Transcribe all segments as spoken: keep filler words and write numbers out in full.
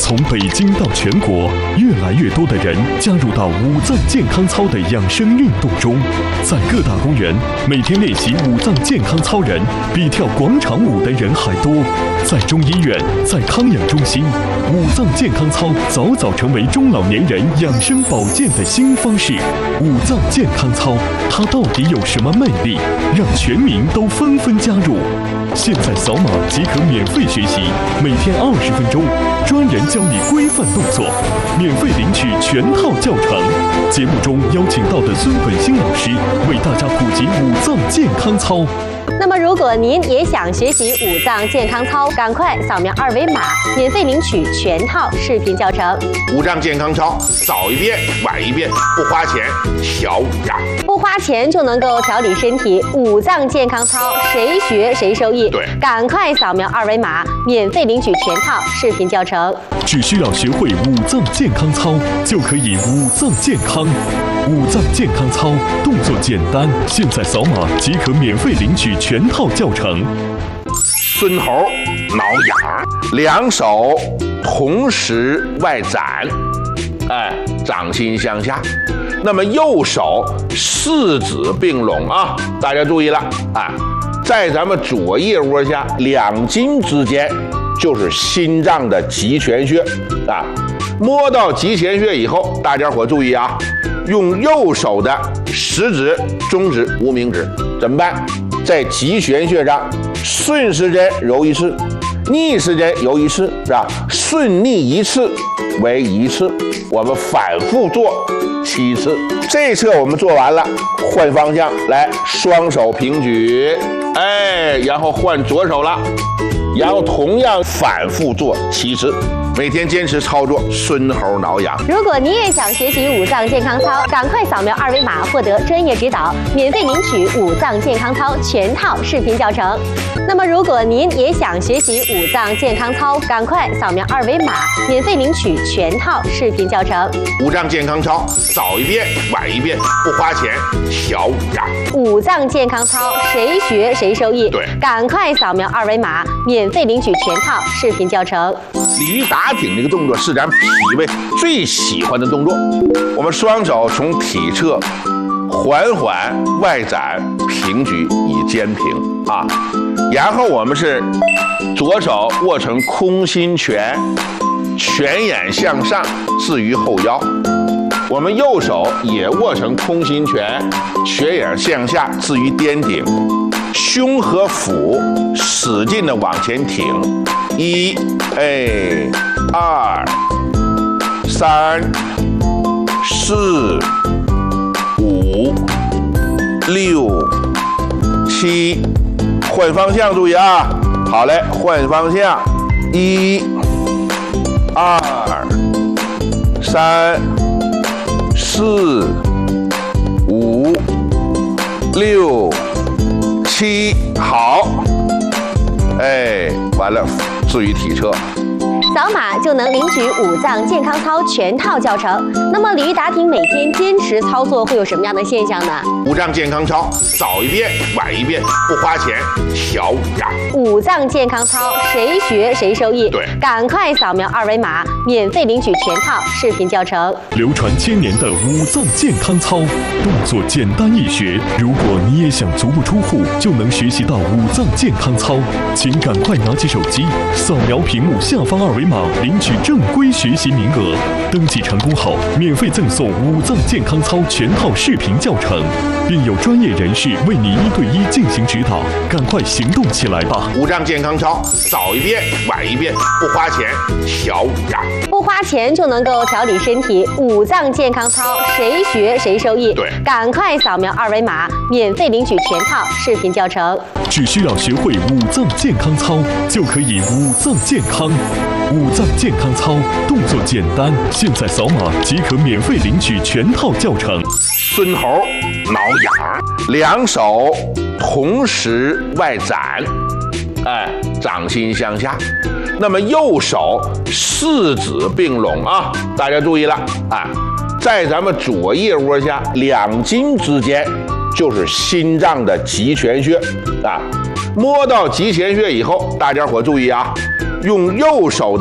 从北京到全国，越来越多的人加入到五脏健康操的养生运动中。在各大公园，每天练习五脏健康操人比跳广场舞的人还多。在中医院，在康养中心，五脏健康操早早成为中老年人养生保健的新方式。五脏健康操，它到底有什么魅力，让全民都纷纷加入？现在扫码即可免费学习，每天二十分钟，专人教你规范动作，免费领取全套教程。节目中邀请到的孙本新老师为大家普及五脏健康操。 那么，如果您也想学习五脏健康操，赶快扫描二维码，免费领取全套视频教程。 五脏健康操，早一遍晚一遍，不花钱，小五脏。 不花钱就能够调理身体，五脏健康操谁学谁受益。 对， 赶快扫描二维码，免费领取全套视频教程。 只需要学会五脏健康操，就可以五脏健康。五脏健康操动作简单，现在扫码即可免费领取全套教程。 孙猴挠痒，两手同时外展，哎，掌心向下。那么右手四指并拢啊，大家注意了啊，在咱们左腋窝下两筋之间就是心脏的极泉穴啊。摸到极泉穴以后，大家伙注意啊，用右手的食指、中指、无名指怎么办？在极泉穴上顺时针揉一次，逆时针揉一次，是吧？顺逆一次为一次，我们反复做七次。这一侧我们做完了，换方向来，双手平举，哎，然后换左手了，然后同样反复做七次。每天坚持操作，孙猴挠痒。 如果你也想学习五脏健康操，赶快扫描二维码获得专业指导，免费领取五脏健康操全套视频教程。那么，如果您也想学习五脏健康操，赶快扫描二维码，免费领取全套视频教程。 五脏健康操，早一遍晚一遍，不花钱，小五脏。 五脏健康操谁学谁受益。 对， 赶快扫描二维码，免费领取全套视频教程。 鲤鱼打挺这个动作是咱脾胃最喜欢的动作。我们双手从体侧缓缓外展平举以肩平啊，然后我们是左手握成空心拳，拳眼向上置于后腰。我们右手也握成空心拳，拳眼向下置于颠顶，胸和腹使劲的往前挺。一，哎，二，三，四，五，六，七，换方向，注意啊！好嘞，换方向，一，二，三，四，五，六，七，好，哎，完了。置于体侧， 扫码就能领取五脏健康操全套教程。那么，鲤鱼打挺每天坚持操作会有什么样的现象呢？ 五脏健康操，早一遍晚一遍，不花钱，小五脏。 五脏健康操谁学谁受益。 对， 赶快扫描二维码，免费领取全套视频教程。 流传千年的五脏健康操，动作简单易学。如果你也想足不出户就能学习到五脏健康操，请赶快拿起手机，扫描屏幕下方二维码，领取正规学习名额。登记成功后，免费赠送五脏健康操全套视频教程，并有专业人士为你一对一进行指导。赶快行动起来吧！ 五脏健康操，早一遍晚一遍，不花钱，小五脏。 不花钱就能够调理身体，五脏健康操谁学谁受益。 对， 赶快扫描二维码，免费领取全套视频教程。 只需要学会五脏健康操，就可以五脏健康。五脏健康操动作简单，现在扫码即可免费领取全套教程。 孙猴挠痒，两手同时外展，哎，掌心向下。那么右手四指并拢啊，大家注意了啊，在咱们左腋窝下两筋之间就是心脏的极泉穴啊。摸到极泉穴以后，大家伙注意啊，用右手的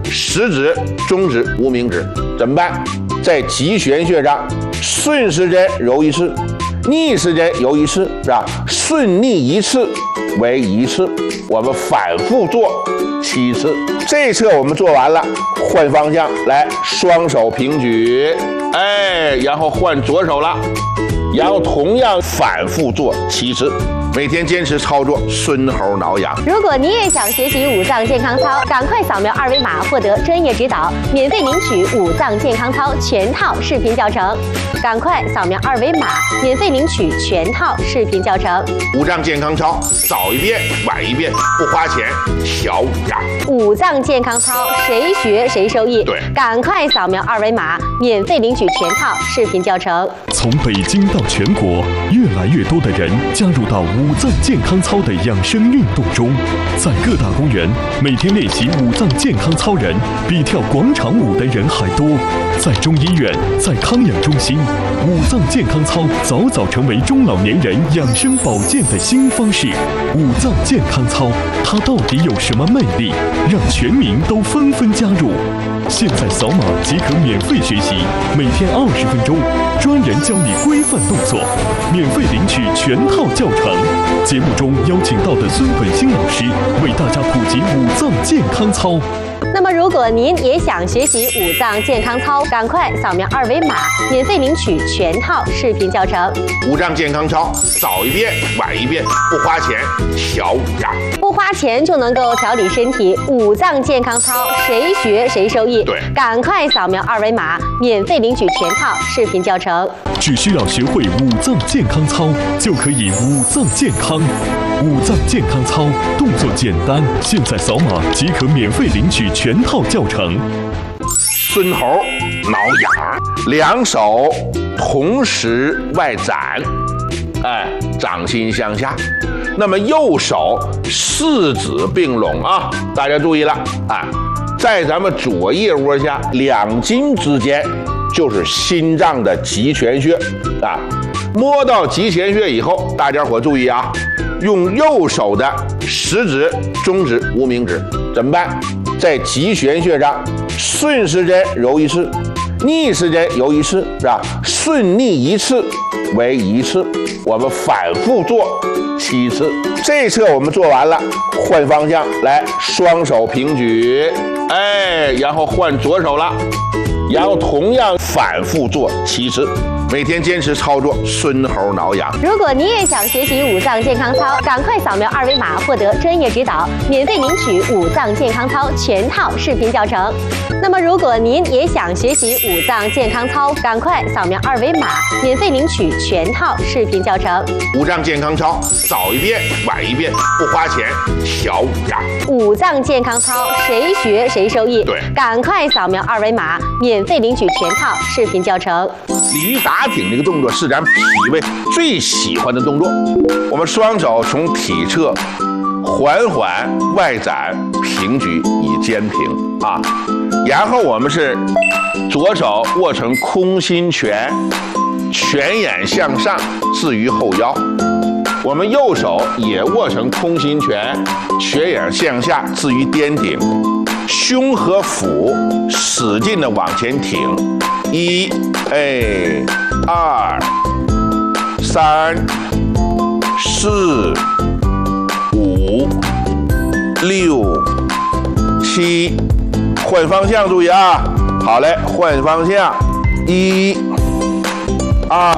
食指、中指、无名指，怎么办？在极泉穴上顺时针揉一次，逆时针揉一次，是吧？顺逆一次为一次，我们反复做七次。这侧我们做完了，换方向来，双手平举，哎，然后换左手了，然后同样反复做七次。每天坚持操作，孙猴挠痒。 如果你也想学习五脏健康操，赶快扫描二维码获得专业指导，免费领取五脏健康操全套视频教程。赶快扫描二维码，免费领取全套视频教程。 五脏健康操，早一遍晚一遍，不花钱，小五脏。 五脏健康操，谁学谁受益。 对， 赶快扫描二维码，免费领取全套视频教程。 从北京到全国，越来越多的人加入到五脏健康操的养生运动中，在各大公园，每天练习五脏健康操人比跳广场舞的人还多。在中医院，在康养中心，五脏健康操早早成为中老年人养生保健的新方式。五脏健康操，它到底有什么魅力，让全民都纷纷加入？现在扫码即可免费学习，每天二十分钟，专人教你规范动作，免费领取全套教程。节目中邀请到的孙本兴老师为大家普及五脏健康操。 那么，如果您也想学习五脏健康操，赶快扫描二维码，免费领取全套视频教程。 五脏健康操，早一遍晚一遍，不花钱，小五脏。 不花钱就能够调理身体，五脏健康操，谁学谁受益。 对， 赶快扫描二维码，免费领取全套视频教程。 只需要学会五脏健康操，就可以五脏健康。五脏健康操动作简单，现在扫码即可免费领取全套教程。 孙猴挠痒，两手同时外展，哎，掌心向下。那么右手四指并拢啊，大家注意了啊，在咱们左腋窝下两筋之间就是心脏的极泉穴啊。摸到极泉穴以后，大家伙注意啊，用右手的食指、中指、无名指怎么办？在极泉穴上顺时针揉一次，逆时针揉一次，是吧？顺逆一次为一次，我们反复做七次。这侧我们做完了，换方向来，双手平举，哎，然后换左手了，然后同样反复做七次。每天坚持操作，孙猴挠痒。 如果你也想学习五脏健康操，赶快扫描二维码获得专业指导，免费领取五脏健康操全套视频教程。那么，如果您也想学习五脏健康操，赶快扫描二维码，免费领取全套视频教程。 五脏健康操，早一遍晚一遍，不花钱，小五脏。 五脏健康操，谁学谁受益。 对， 赶快扫描二维码，免费领取全套视频教程。 鲤鱼打挺这个动作是咱脾胃最喜欢的动作。我们双手从体侧缓缓外展平举以肩平啊，然后我们是左手握成空心拳，拳眼向上置于后腰，我们右手也握成空心拳，拳眼向下置于颠顶，胸和腹使劲的往前挺，一，哎，二，三，四，五，六，七，换方向，注意啊！好嘞，换方向，一，二，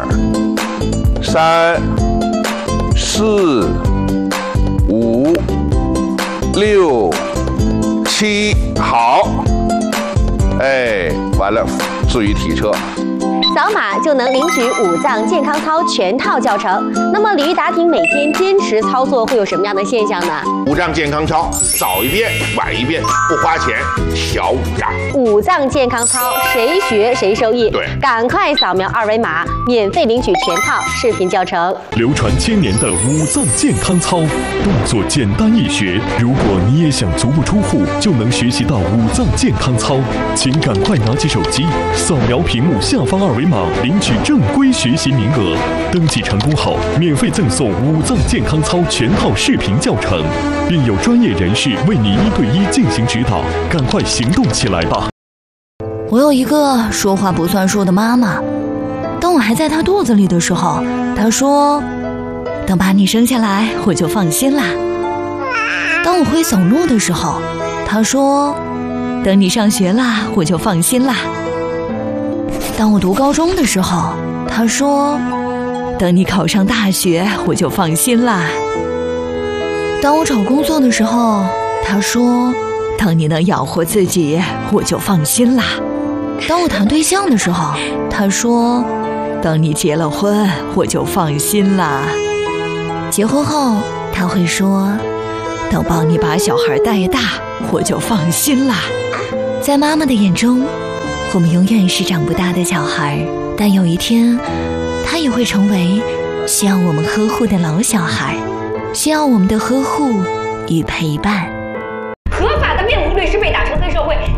三，四，五，六，七，好，哎，完了，置于体侧。 扫码就能领取五脏健康操全套教程。那么鲤鱼打挺每天坚持操作会有什么样的现象呢？ 五脏健康操，早一遍晚一遍，不花钱，小五脏。 五脏健康操，谁学谁受益。 对， 赶快扫描二维码，免费领取全套视频教程。 流传千年的五脏健康操，动作简单易学。如果你也想足不出户就能学习到五脏健康操，请赶快拿起手机，扫描屏幕下方二维码。 码领取正规学习名额。登记成功后，免费赠送五脏健康操全套视频教程，并有专业人士为你一对一进行指导。赶快行动起来吧！ 我有一个说话不算数的妈妈，当我还在她肚子里的时候，她说：“等把你生下来，我就放心啦。”当我会走路的时候，她说：“等你上学啦，我就放心啦。”当我读高中的时候，她说：“等你考上大学，我就放心啦。”当我找工作的时候，她说：“等你能养活自己，我就放心啦。”当我谈对象的时候，她说：“等你结了婚，我就放心啦。”结婚后，她会说：“等帮你把小孩带大，我就放心啦。”在妈妈的眼中，我们永远是长不大的小孩，但有一天，她也会成为需要我们呵护的老小孩，需要我们的呵护与陪伴。